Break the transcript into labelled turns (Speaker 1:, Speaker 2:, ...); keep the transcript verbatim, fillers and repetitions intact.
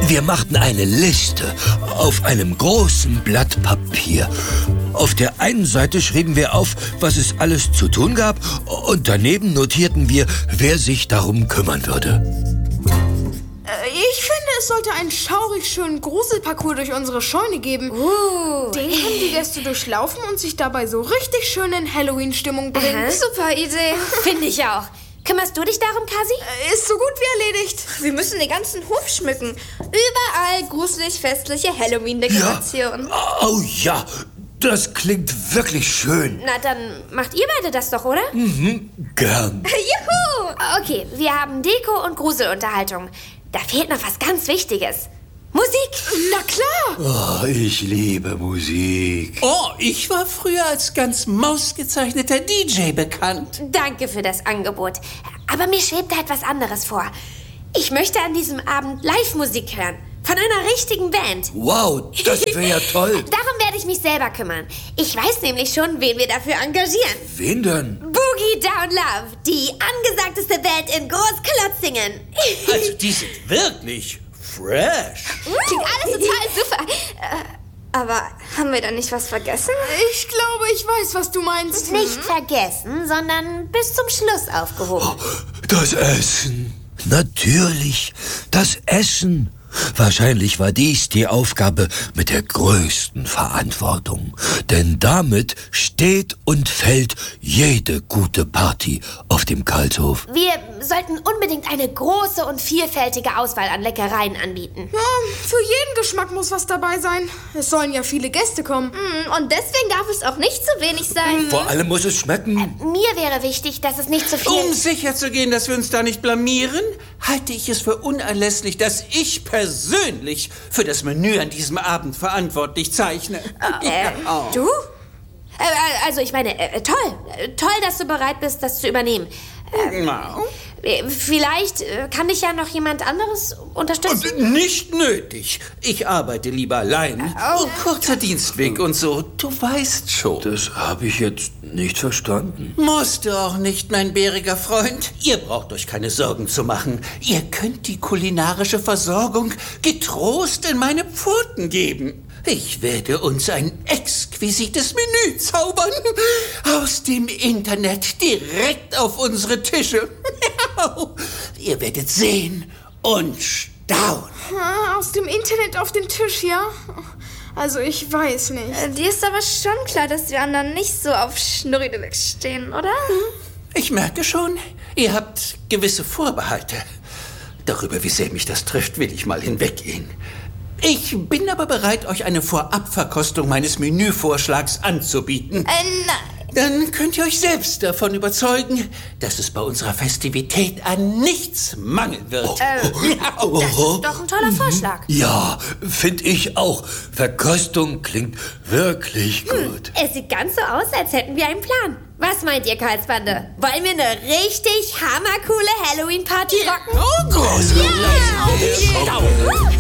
Speaker 1: Wir machten eine Liste auf einem großen Blatt Papier. Auf der einen Seite schrieben wir auf, was es alles zu tun gab, und daneben notierten wir, wer sich darum kümmern würde.
Speaker 2: Ich finde, es sollte einen schaurig schönen Gruselparcours durch unsere Scheune geben.
Speaker 3: Uh.
Speaker 2: Den können die Gäste durchlaufen und sich dabei so richtig schön in Halloween-Stimmung bringen.
Speaker 3: Aha. Super Idee. Finde ich auch. Kümmerst du dich darum, Kasi?
Speaker 2: Ist so gut wie erledigt.
Speaker 4: Wir müssen den ganzen Hof schmücken. Überall gruselig-festliche Halloween-Dekorationen.
Speaker 1: Ja. Oh ja, das klingt wirklich schön.
Speaker 3: Na, dann macht ihr beide das doch, oder?
Speaker 1: Mhm, gern.
Speaker 3: Juhu! Okay, wir haben Deko und Gruselunterhaltung. Da fehlt noch was ganz Wichtiges. Musik!
Speaker 2: Na klar!
Speaker 1: Oh, ich liebe Musik.
Speaker 5: Oh, ich war früher als ganz mausgezeichneter D J bekannt.
Speaker 3: Danke für das Angebot. Aber mir schwebt da etwas anderes vor. Ich möchte an diesem Abend Live-Musik hören. Von einer richtigen Band.
Speaker 1: Wow, das wäre ja toll.
Speaker 3: Darum werde ich mich selber kümmern. Ich weiß nämlich schon, wen wir dafür engagieren.
Speaker 1: Wen denn?
Speaker 3: Boogie Down Love, die angesagteste Band in Großklotzingen.
Speaker 5: Also, die sind wirklich fresh.
Speaker 4: Klingt alles total super. Äh, aber haben wir da nicht was vergessen?
Speaker 2: Ich glaube, ich weiß, was du meinst.
Speaker 3: Nicht vergessen, sondern bis zum Schluss aufgehoben.
Speaker 1: Oh, das Essen. Natürlich, das Essen. Wahrscheinlich war dies die Aufgabe mit der größten Verantwortung. Denn damit steht und fällt jede gute Party auf dem Karlshof.
Speaker 3: Wir sollten unbedingt eine große und vielfältige Auswahl an Leckereien anbieten.
Speaker 2: Ja, für jeden Geschmack muss was dabei sein. Es sollen ja viele Gäste kommen.
Speaker 4: Und deswegen darf es auch nicht zu wenig sein.
Speaker 1: Vor allem muss es schmecken.
Speaker 3: Mir wäre wichtig, dass es nicht zu viel...
Speaker 5: Um sicher zu gehen, dass wir uns da nicht blamieren, halte ich es für unerlässlich, dass ich persönlich für das Menü an diesem Abend verantwortlich zeichne.
Speaker 3: Äh,
Speaker 5: Ja.
Speaker 3: du? Äh, also ich meine, äh, toll. Äh, toll, dass du bereit bist, das zu übernehmen.
Speaker 5: Na.
Speaker 3: Äh, vielleicht äh, kann dich ja noch jemand anderes unterstützen.
Speaker 5: Und nicht nötig. Ich arbeite lieber allein.
Speaker 3: Oh.
Speaker 5: Kurzer Dienstweg und so. Du weißt schon.
Speaker 1: Das habe ich jetzt nicht verstanden.
Speaker 5: Musst du auch nicht, mein bäriger Freund. Ihr braucht euch keine Sorgen zu machen. Ihr könnt die kulinarische Versorgung getrost in meine Pfoten geben. Ich werde uns ein exquisites Menü zaubern. Aus dem Internet direkt auf unsere Tische. Ihr werdet sehen und staunen.
Speaker 2: Ah, aus dem Internet auf den Tisch, ja? Also ich weiß nicht.
Speaker 4: Äh, Dir ist aber schon klar, dass wir anderen nicht so auf Schnurrideluxe stehen, oder?
Speaker 5: Ich merke schon, ihr habt gewisse Vorbehalte. Darüber, wie sehr mich das trifft, will ich mal hinweggehen. Ich bin aber bereit, euch eine Vorabverkostung meines Menüvorschlags anzubieten.
Speaker 4: Äh, nein.
Speaker 5: Dann könnt ihr euch selbst davon überzeugen, dass es bei unserer Festivität an nichts mangeln wird.
Speaker 3: Äh, das ist doch ein toller Vorschlag.
Speaker 1: Ja, finde ich auch. Verkostung klingt wirklich gut.
Speaker 3: Es sieht ganz so aus, als hätten wir einen Plan. Was meint ihr, Karlsbande? Wollen wir eine richtig hammercoole Halloween-Party rocken?
Speaker 5: Oh, groß!
Speaker 3: Ja!